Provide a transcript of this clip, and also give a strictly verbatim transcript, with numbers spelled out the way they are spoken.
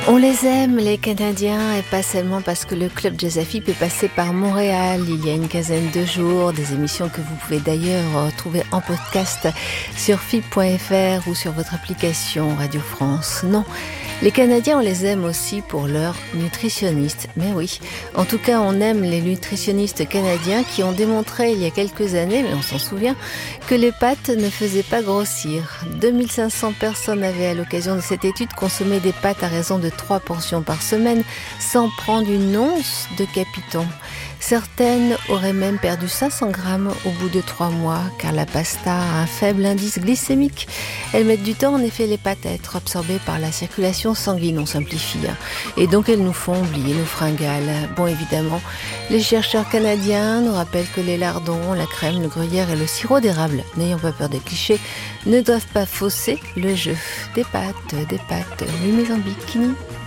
On les aime, les Canadiens, et pas seulement parce que le club Jazz à F I P est passé par Montréal il y a une quinzaine de jours. Des émissions que vous pouvez d'ailleurs retrouver en podcast sur F I P point F R ou sur votre application Radio France. Non, les Canadiens, on les aime aussi pour leurs nutritionnistes. Mais oui, en tout cas, on aime les nutritionnistes canadiens qui ont démontré il y a quelques années, mais on s'en souvient, que les pâtes ne faisaient pas grossir. deux mille cinq cents personnes avaient à l'occasion de cette étude consommé des pâtes à raison de trois portions par semaine sans prendre une once de capiton. Certaines auraient même perdu cinq cents grammes au bout de trois mois car la pasta a un faible indice glycémique. Elles mettent du temps en effet les pâtes à être absorbées par la circulation sanguine, on simplifie. Et donc elles nous font oublier nos fringales. Bon, évidemment, les chercheurs canadiens nous rappellent que les lardons, la crème, le gruyère et le sirop d'érable, n'ayant pas peur des clichés, ne doivent pas fausser le jeu. Des pâtes, des pâtes, oui mais en bikini.